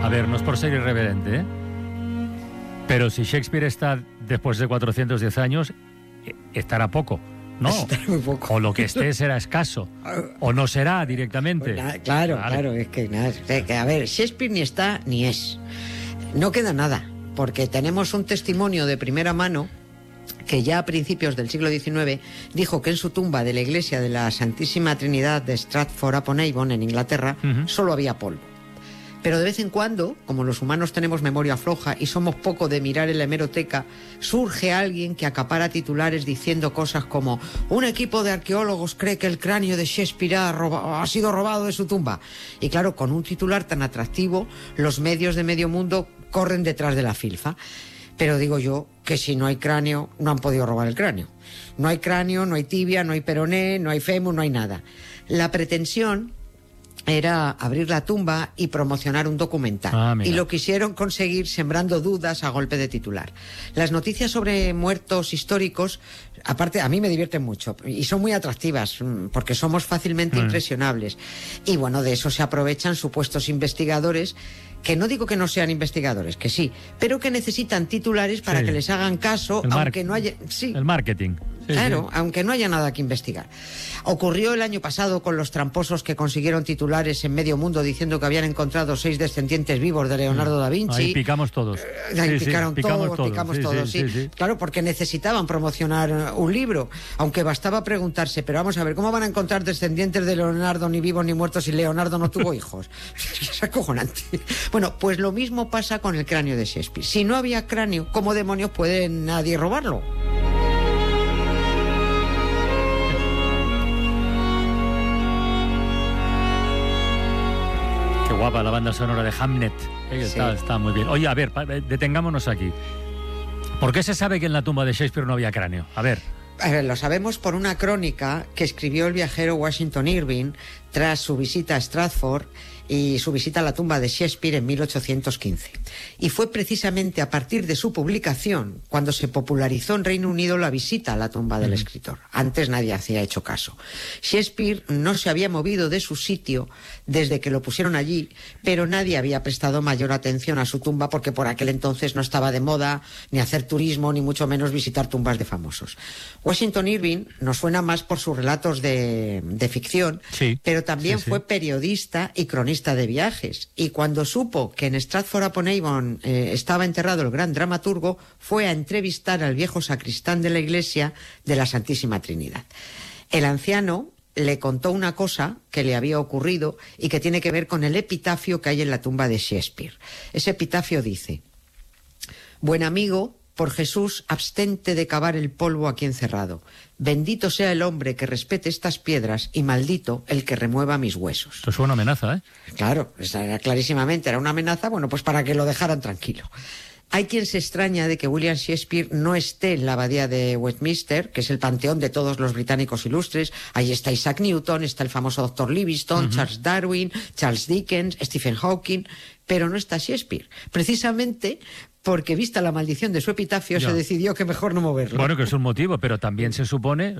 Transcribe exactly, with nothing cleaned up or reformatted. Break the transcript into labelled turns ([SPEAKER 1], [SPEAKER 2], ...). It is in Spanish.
[SPEAKER 1] ver, no es por ser irreverente, ¿eh? Pero si Shakespeare está después de cuatrocientos diez años, estará poco, ¿no?
[SPEAKER 2] Estará muy poco.
[SPEAKER 1] O lo que esté será escaso, o no será directamente.
[SPEAKER 2] Pues nada, claro,
[SPEAKER 1] vale.
[SPEAKER 2] claro, es que nada, es que, a ver, Shakespeare ni está ni es. No queda nada, porque tenemos un testimonio de primera mano que ya a principios del siglo diecinueve dijo que en su tumba de la iglesia de la Santísima Trinidad de Stratford-upon-Avon, en Inglaterra, uh-huh. solo había polvo. Pero de vez en cuando, como los humanos tenemos memoria floja y somos poco de mirar en la hemeroteca, surge alguien que acapara titulares diciendo cosas como: un equipo de arqueólogos cree que el cráneo de Shakespeare ha, roba- ha sido robado de su tumba. Y claro, con un titular tan atractivo, los medios de medio mundo corren detrás de la filfa. Pero digo yo que si no hay cráneo, no han podido robar el cráneo. No hay cráneo, no hay tibia, no hay peroné, no hay fémur, no hay nada. La pretensión era abrir la tumba y promocionar un documental. Ah, y lo quisieron conseguir sembrando dudas a golpe de titular. Las noticias sobre muertos históricos, aparte, a mí me divierten mucho y son muy atractivas porque somos fácilmente mm. impresionables. Y bueno, de eso se aprovechan supuestos investigadores, que no digo que no sean investigadores, que sí, pero que necesitan titulares para sí. que les hagan caso,
[SPEAKER 1] el
[SPEAKER 2] aunque no haya... Sí.
[SPEAKER 1] El marketing. Sí,
[SPEAKER 2] claro,
[SPEAKER 1] sí.
[SPEAKER 2] aunque no haya nada que investigar. Ocurrió el año pasado con los tramposos que consiguieron titulares en medio mundo diciendo que habían encontrado seis descendientes vivos de Leonardo da Vinci.
[SPEAKER 1] Ahí picamos todos.
[SPEAKER 2] Eh, ahí
[SPEAKER 1] sí,
[SPEAKER 2] picaron
[SPEAKER 1] sí, picamos
[SPEAKER 2] todos,
[SPEAKER 1] todos,
[SPEAKER 2] picamos
[SPEAKER 1] sí,
[SPEAKER 2] todos, sí,
[SPEAKER 1] sí, sí, sí.
[SPEAKER 2] Claro, porque necesitaban promocionar un libro, aunque bastaba preguntarse, pero vamos a ver, ¿cómo van a encontrar descendientes de Leonardo ni vivos ni muertos si Leonardo no tuvo hijos? Es acojonante. Bueno, pues lo mismo pasa con el cráneo de Shakespeare. Si no había cráneo, ¿cómo demonios puede nadie robarlo?
[SPEAKER 1] Qué guapa la banda sonora de Hamnet. Eh, está, sí. está muy bien. Oye, a ver, detengámonos aquí. ¿Por qué se sabe que en la tumba de Shakespeare no había cráneo? A ver.
[SPEAKER 2] A ver, lo sabemos por una crónica que escribió el viajero Washington Irving tras su visita a Stratford y su visita a la tumba de Shakespeare en mil ochocientos quince. Y fue precisamente a partir de su publicación cuando se popularizó en Reino Unido la visita a la tumba del escritor. Antes nadie hacía hecho caso. Shakespeare no se había movido de su sitio desde que lo pusieron allí, pero nadie había prestado mayor atención a su tumba porque por aquel entonces no estaba de moda ni hacer turismo, ni mucho menos visitar tumbas de famosos. Washington Irving nos suena más por sus relatos de, de ficción,
[SPEAKER 1] sí,
[SPEAKER 2] pero también
[SPEAKER 1] sí, sí.
[SPEAKER 2] fue periodista y cronista de viajes, y cuando supo que en Stratford-upon-Avon eh, estaba enterrado el gran dramaturgo, fue a entrevistar al viejo sacristán de la iglesia de la Santísima Trinidad. El anciano le contó una cosa que le había ocurrido y que tiene que ver con el epitafio que hay en la tumba de Shakespeare. Ese epitafio dice: buen amigo, por Jesús, abstente de cavar el polvo aquí encerrado. Bendito sea el hombre que respete estas piedras y maldito el que remueva mis huesos.
[SPEAKER 1] Esto es una amenaza, ¿eh?
[SPEAKER 2] Claro, era clarísimamente era una amenaza, bueno, pues para que lo dejaran tranquilo. Hay quien se extraña de que William Shakespeare no esté en la abadía de Westminster, que es el panteón de todos los británicos ilustres. Ahí está Isaac Newton, está el famoso doctor Livingstone, uh-huh. Charles Darwin, Charles Dickens, Stephen Hawking, pero no está Shakespeare. Precisamente porque, vista la maldición de su epitafio, ya. se decidió que mejor no moverlo.
[SPEAKER 1] Bueno, que es un motivo, pero también se supone...